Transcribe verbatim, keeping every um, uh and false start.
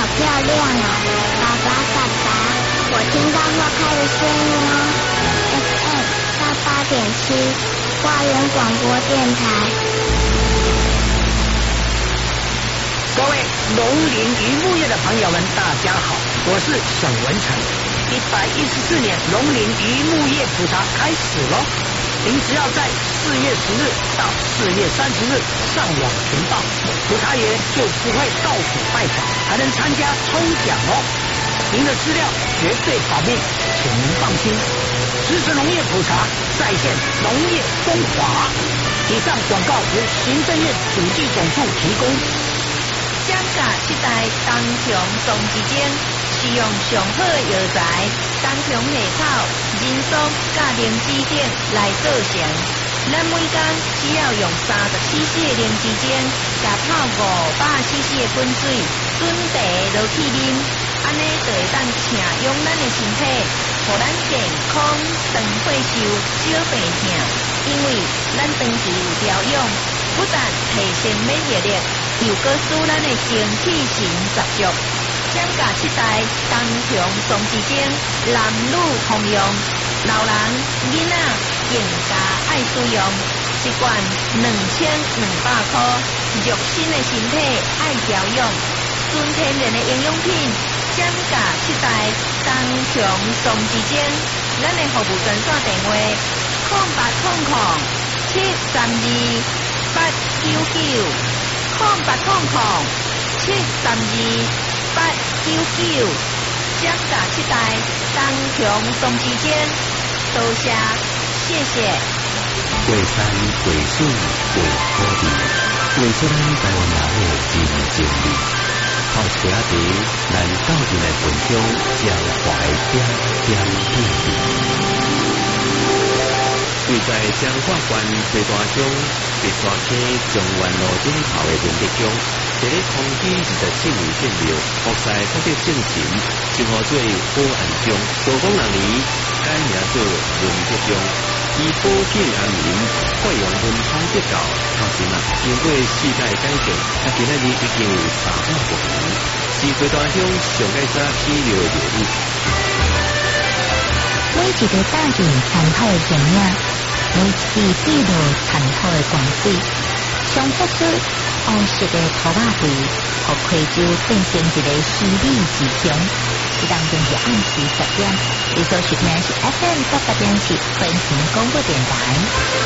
好漂亮哦！爸爸爸爸，我听到花开的声音哦。F M 八八点七，花园广播电台。 各位农林渔牧业的朋友们，大家好，我是沈文成。一百一十四年农林渔牧业普查开始喽，您只要在四月十日到四月三十日上网填报，普查员就不会到府拜访，还能参加抽奖哦。您的资料绝对保密，请您放心。支持农业普查，再现农业风华。以上广告由行政院主计总处提供。 降价七代当强种子间，使用上好的药材，当强下草、人松、甲灵芝等来做成。咱每天只要用三十七 C 的灵芝精，加泡五百 C C 的滚水，准茶落去啉，安尼就会当请用咱的身体，互咱健康、长岁寿、少病痛。因为咱长期有调养，不但提升免疫力，又搁使咱的精气神十足。降价七代当强种子精，男女通用，老人、囡仔更加爱使用。一罐两千两百块，肉身的身体爱调养，纯天然的营养品。降价七代当强种子精，咱的服务专线电话：空八空空七三二八九九，空八空空七三二八九九。降价七代当强种子精，多谢，谢谢。 过山过水过土地，为出咱台湾人的人情味。靠车底，咱斗阵来分享江淮点点滴滴。位在彰化县北大乡北大溪中原路顶头的林德乡，伫咧空气二十七年建庙，服晒特别正神，称号做保安乡，道光六年改名做林德乡。以保健安民，发扬文化德教，头前啊，经过世代改进，啊，今仔日已经有三百多年，是北大乡上界早起庙的庙宇。 每一个大人参透的形影，每一次记录参透的光水，上出出乌色的土瓦地，互溪州变成一个诗美之乡。一当中是暗时十点，你所收听的是 F M 八八点七环球广播电台。